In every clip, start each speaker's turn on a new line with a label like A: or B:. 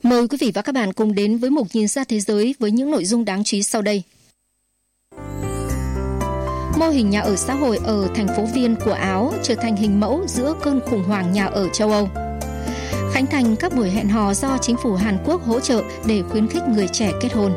A: Mời quý vị và các bạn cùng đến với mục nhìn ra thế giới với những nội dung đáng chú ý sau đây. Mô hình nhà ở xã hội ở thành phố Viên của Áo trở thành hình mẫu giữa cơn khủng hoảng nhà ở châu Âu. Khánh thành các buổi hẹn hò do chính phủ Hàn Quốc hỗ trợ để khuyến khích người trẻ kết hôn.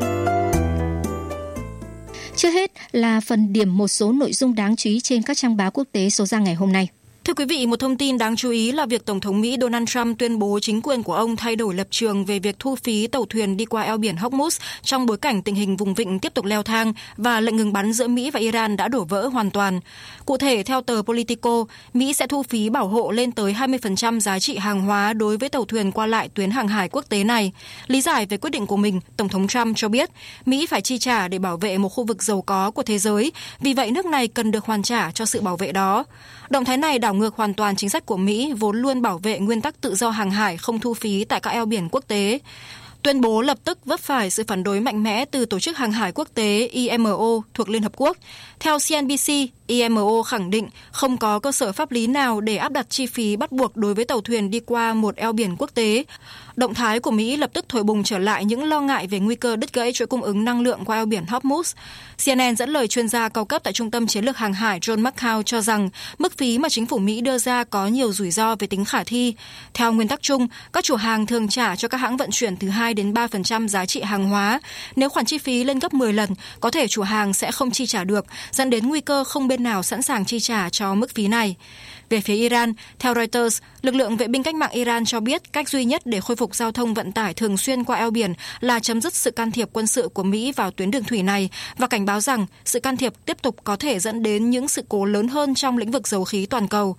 A: Trước hết là phần điểm một số nội dung đáng chú ý trên các trang báo quốc tế số ra ngày hôm nay.
B: Thưa quý vị, một thông tin đáng chú ý là việc Tổng thống Mỹ Donald Trump tuyên bố chính quyền của ông thay đổi lập trường về việc thu phí tàu thuyền đi qua eo biển Hormuz trong bối cảnh tình hình vùng vịnh tiếp tục leo thang và lệnh ngừng bắn giữa Mỹ và Iran đã đổ vỡ hoàn toàn. Cụ thể, theo tờ Politico, Mỹ sẽ thu phí bảo hộ lên tới 20% giá trị hàng hóa đối với tàu thuyền qua lại tuyến hàng hải quốc tế này. Lý giải về quyết định của mình, Tổng thống Trump cho biết Mỹ phải chi trả để bảo vệ một khu vực giàu có của thế giới, vì vậy nước này cần được hoàn trả cho sự bảo vệ đó. Động thái này đảo ngược hoàn toàn chính sách của Mỹ vốn luôn bảo vệ nguyên tắc tự do hàng hải không thu phí tại các eo biển quốc tế. Tuyên bố lập tức vấp phải sự phản đối mạnh mẽ từ Tổ chức Hàng hải Quốc tế IMO thuộc Liên Hợp Quốc. Theo CNBC, IMO khẳng định không có cơ sở pháp lý nào để áp đặt chi phí bắt buộc đối với tàu thuyền đi qua một eo biển quốc tế. Động thái của Mỹ lập tức thổi bùng trở lại những lo ngại về nguy cơ đứt gãy chuỗi cung ứng năng lượng qua eo biển Hormuz. CNN dẫn lời chuyên gia cao cấp tại Trung tâm Chiến lược Hàng hải John McCall cho rằng mức phí mà chính phủ Mỹ đưa ra có nhiều rủi ro về tính khả thi. Theo nguyên tắc chung, các chủ hàng thường trả cho các hãng vận chuyển từ 2 đến 3% giá trị hàng hóa. Nếu khoản chi phí lên gấp 10 lần, có thể chủ hàng sẽ không chi trả được, dẫn đến nguy cơ không bên nào sẵn sàng chi trả cho mức phí này. Về phía Iran, theo Reuters, lực lượng vệ binh cách mạng Iran cho biết cách duy nhất để khôi phục giao thông vận tải thường xuyên qua eo biển là chấm dứt sự can thiệp quân sự của Mỹ vào tuyến đường thủy này và cảnh báo rằng sự can thiệp tiếp tục có thể dẫn đến những sự cố lớn hơn trong lĩnh vực dầu khí toàn cầu.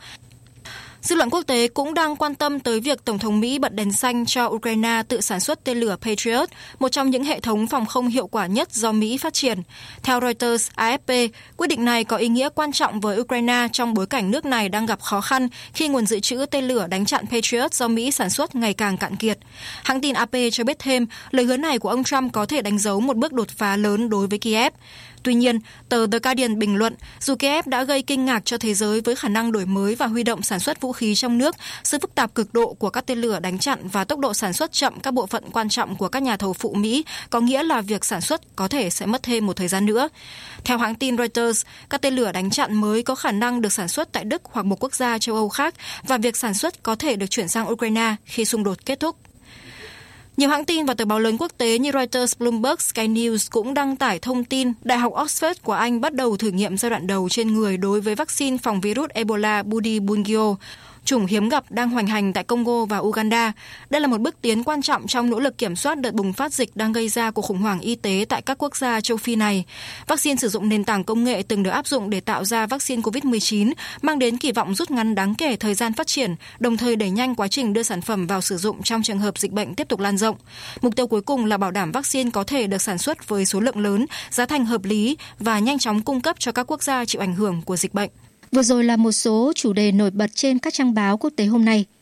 B: Dư luận quốc tế cũng đang quan tâm tới việc Tổng thống Mỹ bật đèn xanh cho Ukraine tự sản xuất tên lửa Patriot, một trong những hệ thống phòng không hiệu quả nhất do Mỹ phát triển. Theo Reuters, AFP, quyết định này có ý nghĩa quan trọng với Ukraine trong bối cảnh nước này đang gặp khó khăn khi nguồn dự trữ tên lửa đánh chặn Patriot do Mỹ sản xuất ngày càng cạn kiệt. Hãng tin AP cho biết thêm, lời hứa này của ông Trump có thể đánh dấu một bước đột phá lớn đối với Kiev. Tuy nhiên, tờ The Guardian bình luận, dù Kiev đã gây kinh ngạc cho thế giới với khả năng đổi mới và huy động sản xuất vũ khí trong nước, sự phức tạp cực độ của các tên lửa đánh chặn và tốc độ sản xuất chậm các bộ phận quan trọng của các nhà thầu phụ Mỹ có nghĩa là việc sản xuất có thể sẽ mất thêm một thời gian nữa. Theo hãng tin Reuters, các tên lửa đánh chặn mới có khả năng được sản xuất tại Đức hoặc một quốc gia châu Âu khác và việc sản xuất có thể được chuyển sang Ukraine khi xung đột kết thúc. Nhiều hãng tin và tờ báo lớn quốc tế như Reuters, Bloomberg, Sky News cũng đăng tải thông tin Đại học Oxford của Anh bắt đầu thử nghiệm giai đoạn đầu trên người đối với vaccine phòng virus Ebola Bundibugyo, chủng hiếm gặp đang hoành hành tại Congo và Uganda. Đây là một bước tiến quan trọng trong nỗ lực kiểm soát đợt bùng phát dịch đang gây ra cuộc khủng hoảng y tế tại các quốc gia châu Phi này. Vaccine sử dụng nền tảng công nghệ từng được áp dụng để tạo ra vaccine COVID-19, mang đến kỳ vọng rút ngắn đáng kể thời gian phát triển, đồng thời đẩy nhanh quá trình đưa sản phẩm vào sử dụng trong trường hợp dịch bệnh tiếp tục lan rộng. Mục tiêu cuối cùng là bảo đảm vaccine có thể được sản xuất với số lượng lớn, giá thành hợp lý và nhanh chóng cung cấp cho các quốc gia chịu ảnh hưởng của dịch bệnh.
A: Vừa rồi là một số chủ đề nổi bật trên các trang báo quốc tế hôm nay.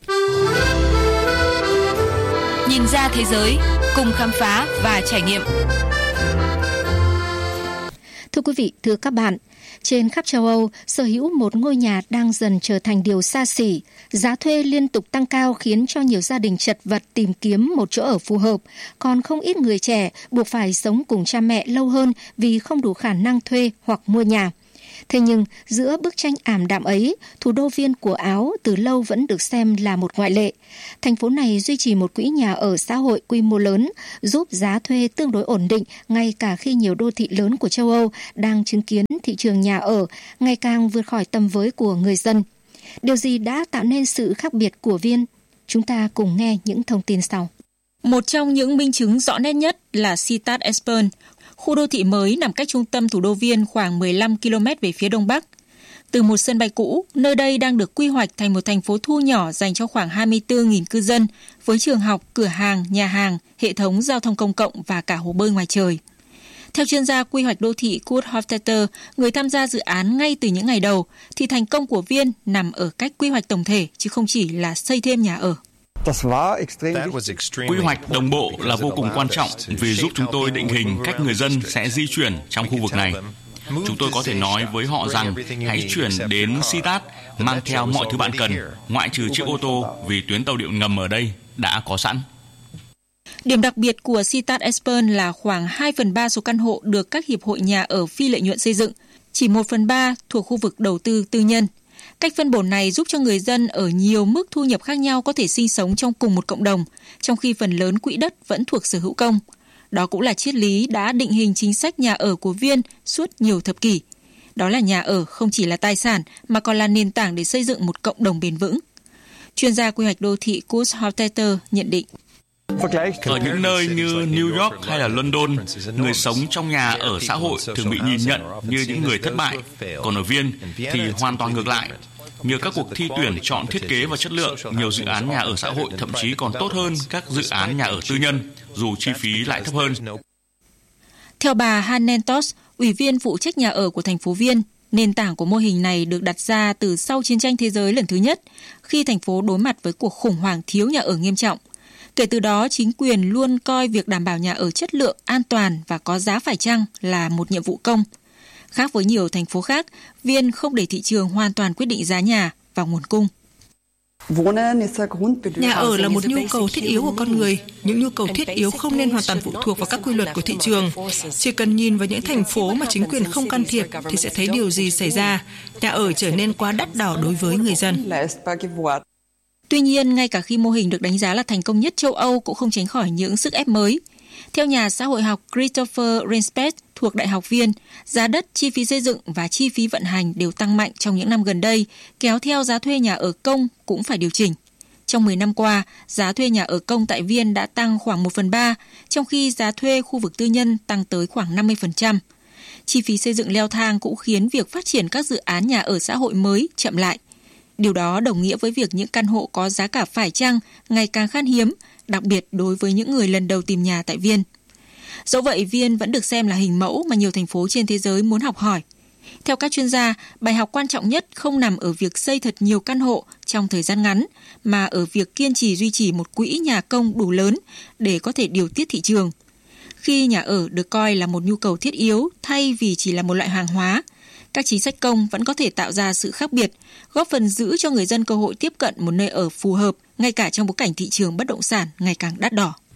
C: Nhìn ra thế giới, cùng khám phá và trải nghiệm.
A: Thưa quý vị, thưa các bạn, trên khắp châu Âu, sở hữu một ngôi nhà đang dần trở thành điều xa xỉ. Giá thuê liên tục tăng cao khiến cho nhiều gia đình chật vật tìm kiếm một chỗ ở phù hợp. Còn không ít người trẻ buộc phải sống cùng cha mẹ lâu hơn vì không đủ khả năng thuê hoặc mua nhà. Thế nhưng, giữa bức tranh ảm đạm ấy, thủ đô Viên của Áo từ lâu vẫn được xem là một ngoại lệ. Thành phố này duy trì một quỹ nhà ở xã hội quy mô lớn, giúp giá thuê tương đối ổn định ngay cả khi nhiều đô thị lớn của châu Âu đang chứng kiến thị trường nhà ở ngày càng vượt khỏi tầm với của người dân. Điều gì đã tạo nên sự khác biệt của Viên? Chúng ta cùng nghe những thông tin sau.
D: Một trong những minh chứng rõ nét nhất là Ciutat Espern, khu đô thị mới nằm cách trung tâm thủ đô Viên khoảng 15 km về phía đông bắc. Từ một sân bay cũ, nơi đây đang được quy hoạch thành một thành phố thu nhỏ dành cho khoảng 24.000 cư dân, với trường học, cửa hàng, nhà hàng, hệ thống giao thông công cộng và cả hồ bơi ngoài trời. Theo chuyên gia quy hoạch đô thị Kurt Hofstetter, người tham gia dự án ngay từ những ngày đầu, thì thành công của Viên nằm ở cách quy hoạch tổng thể chứ không chỉ là xây thêm nhà ở.
E: Quy hoạch đồng bộ là vô cùng quan trọng vì giúp chúng tôi định hình cách người dân sẽ di chuyển trong khu vực này. Chúng tôi có thể nói với họ rằng hãy chuyển đến Ciutat mang theo mọi thứ bạn cần, ngoại trừ chiếc ô tô vì tuyến tàu điện ngầm ở đây đã có sẵn.
D: Điểm đặc biệt của Citat Espern là khoảng 2/3 số căn hộ được các hiệp hội nhà ở phi lợi nhuận xây dựng, chỉ 1/3 thuộc khu vực đầu tư tư nhân. Cách phân bổ này giúp cho người dân ở nhiều mức thu nhập khác nhau có thể sinh sống trong cùng một cộng đồng, trong khi phần lớn quỹ đất vẫn thuộc sở hữu công. Đó cũng là triết lý đã định hình chính sách nhà ở của Viên suốt nhiều thập kỷ. Đó là nhà ở không chỉ là tài sản mà còn là nền tảng để xây dựng một cộng đồng bền vững. Chuyên gia quy hoạch đô thị Kurt Hofstetter nhận định.
E: Ở những nơi như New York hay là London, người sống trong nhà ở xã hội thường bị nhìn nhận như những người thất bại. Còn ở Viên thì hoàn toàn ngược lại. Nhờ các cuộc thi tuyển chọn thiết kế và chất lượng, nhiều dự án nhà ở xã hội thậm chí còn tốt hơn các dự án nhà ở tư nhân, dù chi phí lại thấp hơn.
D: Theo bà Hanen Tos, Ủy viên phụ trách nhà ở của thành phố Viên, nền tảng của mô hình này được đặt ra từ sau chiến tranh thế giới lần thứ nhất, khi thành phố đối mặt với cuộc khủng hoảng thiếu nhà ở nghiêm trọng. Kể từ đó, chính quyền luôn coi việc đảm bảo nhà ở chất lượng, an toàn và có giá phải chăng là một nhiệm vụ công. Khác với nhiều thành phố khác, Viên không để thị trường hoàn toàn quyết định giá nhà và nguồn cung.
F: Nhà ở là một nhu cầu thiết yếu của con người. Những nhu cầu thiết yếu không nên hoàn toàn phụ thuộc vào các quy luật của thị trường. Chỉ cần nhìn vào những thành phố mà chính quyền không can thiệp thì sẽ thấy điều gì xảy ra. Nhà ở trở nên quá đắt đỏ đối với người dân.
D: Tuy nhiên, ngay cả khi mô hình được đánh giá là thành công nhất châu Âu cũng không tránh khỏi những sức ép mới. Theo nhà xã hội học Christopher Reinspect thuộc Đại học Viên, giá đất, chi phí xây dựng và chi phí vận hành đều tăng mạnh trong những năm gần đây, kéo theo giá thuê nhà ở công cũng phải điều chỉnh. Trong 10 năm qua, giá thuê nhà ở công tại Viên đã tăng khoảng 1/3, trong khi giá thuê khu vực tư nhân tăng tới khoảng 50%. Chi phí xây dựng leo thang cũng khiến việc phát triển các dự án nhà ở xã hội mới chậm lại. Điều đó đồng nghĩa với việc những căn hộ có giá cả phải chăng ngày càng khan hiếm, đặc biệt đối với những người lần đầu tìm nhà tại Viên. Dẫu vậy, Viên vẫn được xem là hình mẫu mà nhiều thành phố trên thế giới muốn học hỏi. Theo các chuyên gia, bài học quan trọng nhất không nằm ở việc xây thật nhiều căn hộ trong thời gian ngắn, mà ở việc kiên trì duy trì một quỹ nhà công đủ lớn để có thể điều tiết thị trường. Khi nhà ở được coi là một nhu cầu thiết yếu thay vì chỉ là một loại hàng hóa, các chính sách công vẫn có thể tạo ra sự khác biệt, góp phần giữ cho người dân cơ hội tiếp cận một nơi ở phù hợp, ngay cả trong bối cảnh thị trường bất động sản ngày càng đắt đỏ.